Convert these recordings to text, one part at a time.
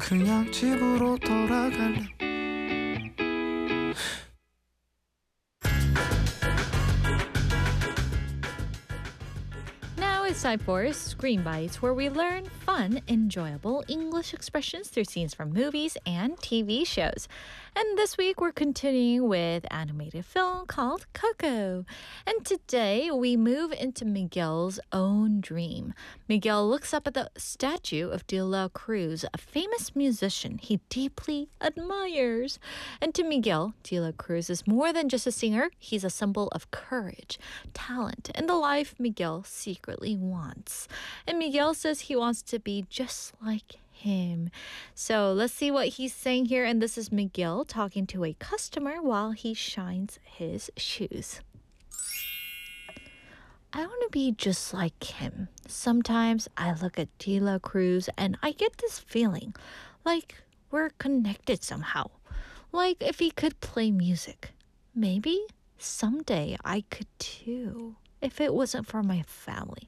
그냥 집으로 돌아갈래. Now it's time for Screen Bites, where we learn fun, enjoyable English expressions through scenes from movies and TV shows. And this week we're continuing with animated film called Coco. And today we move into Miguel's own dream. Miguel looks up at the statue of De La Cruz, a famous musician he deeply admires. And to Miguel, De La Cruz is more than just a singer. He's a symbol of courage, talent, and the life Miguel secretly wants. And Miguel says he wants to be just like him. So let's see what he's saying here. And this is Miguel talking to a customer while he shines his shoes. I want to be just like him. Sometimes I look at De La Cruz and I get this feeling like we're connected somehow. Like if he could play music. Maybe someday I could too, if it wasn't for my family.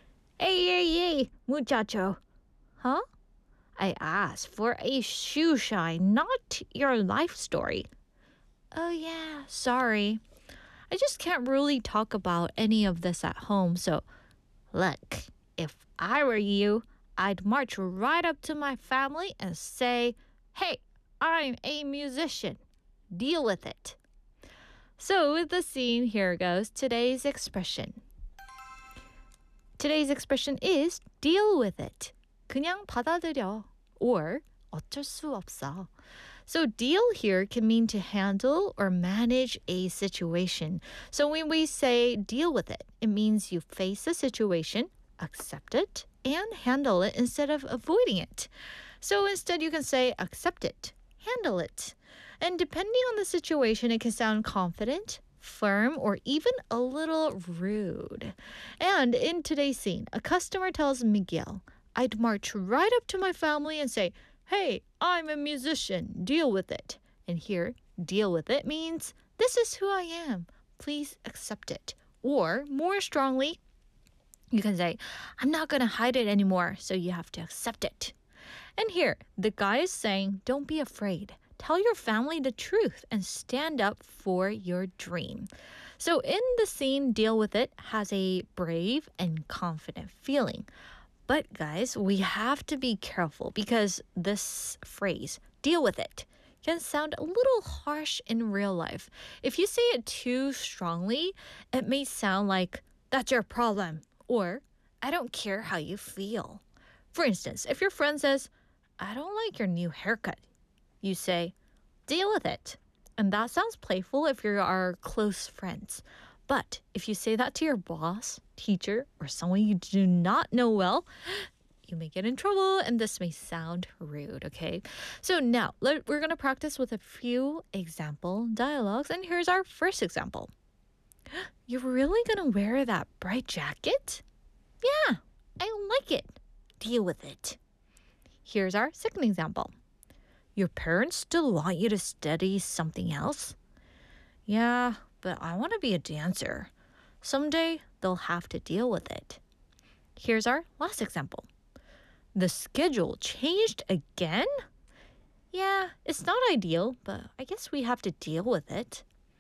Hey, muchacho. Huh? I asked for a shoe shine, not your life story. Oh yeah, sorry. I just can't really talk about any of this at home, so look, if I were you, I'd march right up to my family and say, hey, I'm a musician. Deal with it. So with the scene, here goes today's expression. Today's expression is deal with it. 그냥 받아들여 or 어쩔 수 없어. So deal here can mean to handle or manage a situation. So when we say deal with it, it means you face the situation, accept it, and handle it instead of avoiding it. So instead you can say accept it, handle it. And depending on the situation, it can sound confident, firm, or even a little rude. And in today's scene, a customer tells Miguel, I'd march right up to my family and say, hey, I'm a musician, deal with it. And here, deal with it means, this is who I am, please accept it. Or, more strongly, you can say, I'm not going to hide it anymore, so you have to accept it. And here, the guy is saying, don't be afraid. Tell your family the truth and stand up for your dream. So in the scene, deal with it has a brave and confident feeling. But guys, we have to be careful because this phrase, deal with it, can sound a little harsh in real life. If you say it too strongly, it may sound like, that's your problem, or I don't care how you feel. For instance, if your friend says, I don't like your new haircut, you say, deal with it. And that sounds playful if you are close friends. But if you say that to your boss, teacher, or someone you do not know well, you may get in trouble and this may sound rude, okay? So now, we're going to practice with a few example dialogues. And here's our first example. You're really going to wear that bright jacket? Yeah, I like it. Deal with it. Here's our second example. Your parents still want you to study something else? Yeah, but I want to be a dancer. Someday, they'll have to deal with it. Here's our last example. The schedule changed again? Yeah, it's not ideal, but I guess we have to deal with it.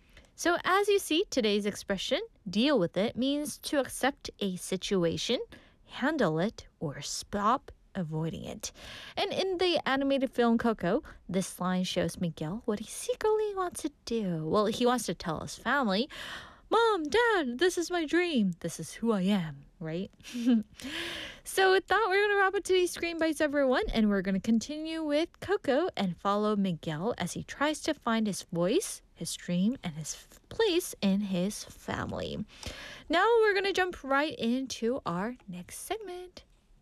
So as you see, today's expression, deal with it, means to accept a situation, handle it, or stop avoiding it. And in the animated film Coco, this line shows Miguel what he secretly wants to do. Well, he wants to tell his family, Mom, Dad, this is my dream. This is who I am, right? So with that, we're going to wrap up today's Screen Bites, everyone. And we're going to continue with Coco and follow Miguel as he tries to find his voice, his dream, and his place in his family. Now we're going to jump right into our next segment.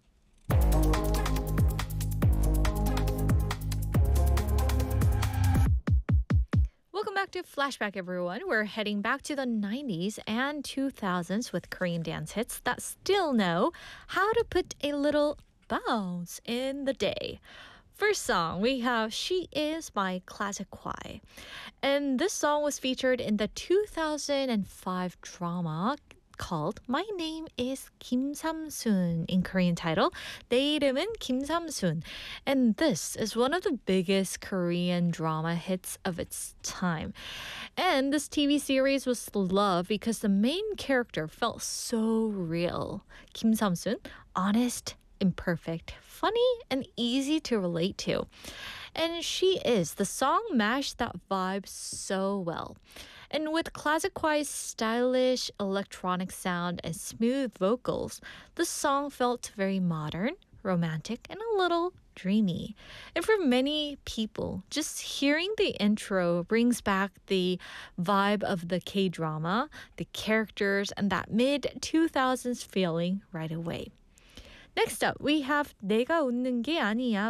Welcome back to Flashback, everyone. We're heading back to the 90s and 2000s with Korean dance hits that still know how to put a little bounce in the day. First song, we have She Is by Classic Kwai. And this song was featured in the 2005 drama called My Name is Kim Samsun in Korean title. 내 이름은 김삼순. And this is one of the biggest Korean drama hits of its time. And this TV series was loved because the main character felt so real. Kim Samsun, honest, imperfect, funny, and easy to relate to. And she is. The song matched that vibe so well. And with classic Kawai's stylish electronic sound and smooth vocals, the song felt very modern, romantic, and a little dreamy. And for many people, just hearing the intro brings back the vibe of the K-drama, the characters, and that mid-2000s feeling right away. Next up, we have 내가 웃는 게 아니야